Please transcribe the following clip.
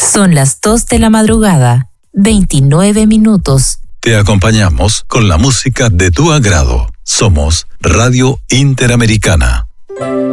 Son las 2 de la madrugada, 29 minutos. Te acompañamos con la música de tu agrado. Somos Radio Interamericana.